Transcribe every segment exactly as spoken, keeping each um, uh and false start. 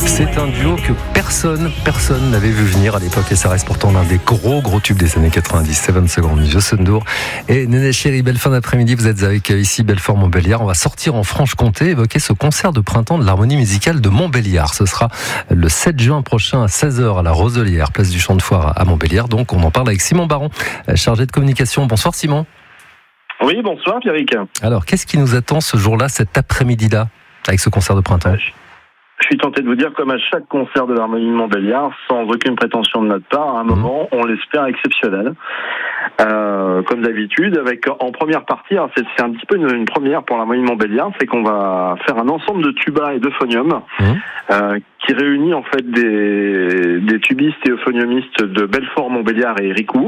C'est un duo que personne, personne n'avait vu venir à l'époque et ça reste pourtant l'un des gros, gros tubes des années quatre-vingt-dix. Seven Seconds, Joss Ndour et Néné Chéri. Belle fin d'après-midi, vous êtes avec ici Belfort-Montbéliard. On va sortir en Franche-Comté, évoquer ce concert de printemps de l'harmonie musicale de Montbéliard. Ce sera le sept juin prochain à seize heures à la Roselière, place du Champ de Foire à Montbéliard. Donc on en parle avec Simon Baron, chargé de communication. Bonsoir Simon. Oui, bonsoir Pierrick. Alors qu'est-ce qui nous attend ce jour-là, cet après-midi-là, avec ce concert de printemps ? Je suis tenté de vous dire, comme à chaque concert de l'harmonie de Montbéliard, sans aucune prétention de notre part, à un moment, on l'espère exceptionnel. Euh, comme d'habitude, avec en première partie, alors c'est, c'est un petit peu une, une première pour l'harmonie de Montbéliard, c'est qu'on va faire un ensemble de tuba et d'euphonium mmh. euh, qui réunit en fait des, des tubistes et euphoniomistes de Belfort, Montbéliard et Héricourt.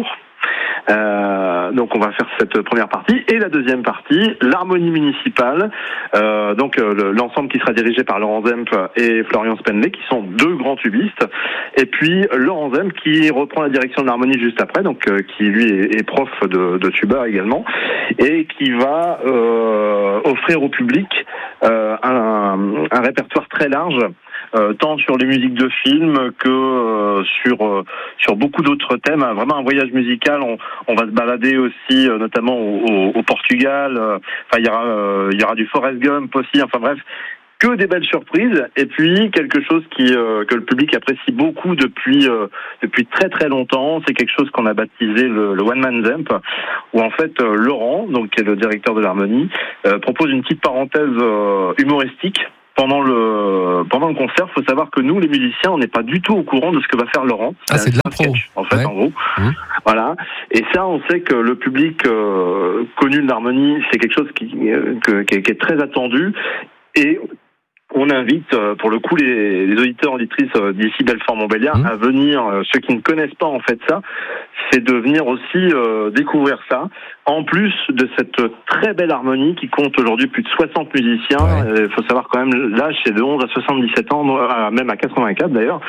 Euh, donc on va faire cette première partie et la deuxième partie, l'harmonie municipale, euh, donc euh, le, l'ensemble qui sera dirigé par Laurent Zemp et Florian Spenley qui sont deux grands tubistes, et puis Laurent Zemp qui reprend la direction de l'harmonie juste après, donc euh, qui lui est, est prof de, de tuba également et qui va euh, offrir au public euh, un, un répertoire très large. Euh, tant sur les musiques de films que euh, sur euh, sur beaucoup d'autres thèmes. Hein, vraiment un voyage musical. On, on va se balader aussi, euh, notamment au, au, au Portugal. Euh, enfin, il y aura euh, il y aura du Forrest Gump aussi. Enfin bref, que des belles surprises. Et puis quelque chose qui euh, que le public apprécie beaucoup depuis euh, depuis très très longtemps. C'est quelque chose qu'on a baptisé le, le One Man Zemp, où en fait euh, Laurent, donc qui est le directeur de l'harmonie, euh, propose une petite parenthèse euh, humoristique. Pendant le pendant le concert, faut savoir que nous, les musiciens, on n'est pas du tout au courant de ce que va faire Laurent. Ah, c'est, c'est de l'impro, sketch, en fait, ouais. En gros. Mmh. Voilà. Et ça, on sait que le public euh, connu de l'harmonie, c'est quelque chose qui, euh, que, qui, est, qui est très attendu. Et on invite, euh, pour le coup, les, les auditeurs, auditrices euh, d'ici Belfort-Montbéliard mmh. à venir. Euh, ceux qui ne connaissent pas en fait ça, c'est de venir aussi euh, découvrir ça. En plus de cette très belle harmonie qui compte aujourd'hui plus de soixante musiciens, il ouais. euh, faut savoir quand même l'âge c'est de onze à soixante-dix-sept ans, même à quatre-vingt-quatre d'ailleurs.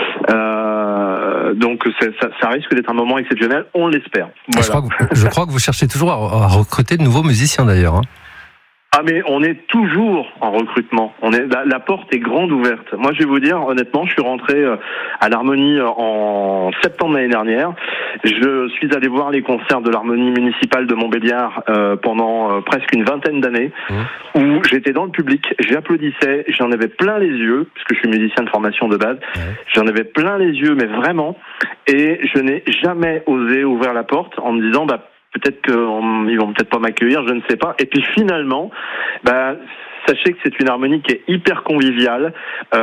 Euh, donc c'est, ça, ça risque d'être un moment exceptionnel, on l'espère. Voilà. Je, crois que, je crois que vous cherchez toujours à, à recruter de nouveaux musiciens d'ailleurs. Hein. Ah mais on est toujours en recrutement. On est la, la porte est grande ouverte. Moi je vais vous dire honnêtement, je suis rentré à l'harmonie en septembre l'année dernière. Je suis allé voir les concerts de l'harmonie municipale de Montbéliard euh, pendant euh, presque une vingtaine d'années, mmh. où j'étais dans le public, j'applaudissais, j'en avais plein les yeux puisque je suis musicien de formation de base. Mmh. J'en avais plein les yeux, mais vraiment. Et je n'ai jamais osé ouvrir la porte en me disant bah peut-être qu'ils vont peut-être pas m'accueillir, je ne sais pas. Et puis finalement, bah, sachez que c'est une harmonie qui est hyper conviviale.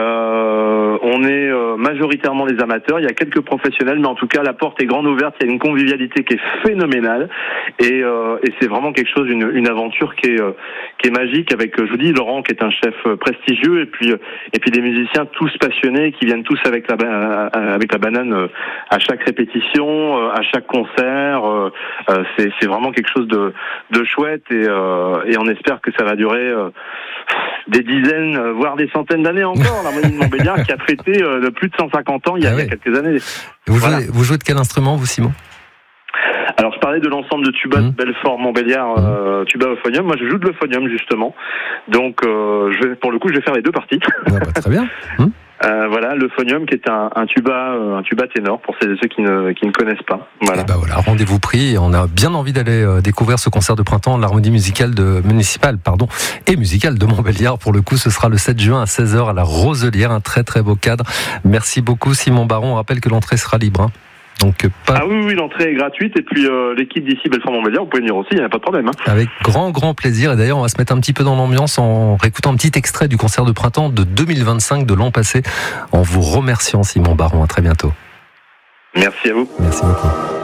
Euh, on est euh, majoritairement les amateurs. Il y a quelques professionnels, mais en tout cas, la porte est grande ouverte. Il y a une convivialité qui est phénoménale. Et, euh, et c'est vraiment quelque chose, une, une aventure qui est, euh, qui est magique avec, je vous dis, Laurent, qui est un chef prestigieux, et puis, et puis des musiciens tous passionnés, qui viennent tous avec la, avec la banane à chaque répétition, à chaque concert. C'est, c'est vraiment quelque chose de, de chouette, et, euh, et on espère que ça va durer euh, des dizaines, voire des centaines d'années encore. L'harmonie de Montbéliard qui a fêté euh, de plus de cent cinquante ans il y a, ah ouais. il y a quelques années. Vous, voilà. jouez, vous jouez de quel instrument, vous, Simon ? Alors, je parlais de l'ensemble de tuba mmh. de Belfort, Montbéliard, mmh. euh, tuba euphonium. Moi, je joue de l'euphonium, justement. Donc, euh, je vais, pour le coup, je vais faire les deux parties. Ah bah, très bien. Mmh. Euh, voilà, l'euphonium qui est un, un tuba, euh, un tuba ténor pour celles et ceux qui ne, qui ne connaissent pas. Voilà. Et bah voilà, rendez-vous pris. On a bien envie d'aller euh, découvrir ce concert de printemps de l'harmonie musicale de municipale, pardon, et musicale de Montbéliard. Pour le coup, ce sera le sept juin à seize heures à la Roselière. Un très très beau cadre. Merci beaucoup, Simon Baron. On rappelle que l'entrée sera libre. Hein. Donc, pas... Ah oui, oui, l'entrée est gratuite, et puis euh, l'équipe d'ici Belfort-Montbéliard, vous pouvez venir aussi, il n'y a pas de problème. Hein. Avec grand, grand plaisir. Et d'ailleurs, on va se mettre un petit peu dans l'ambiance en réécoutant un petit extrait du concert de printemps de deux mille vingt-cinq de l'an passé, en vous remerciant, Simon Baron. À très bientôt. Merci à vous. Merci beaucoup.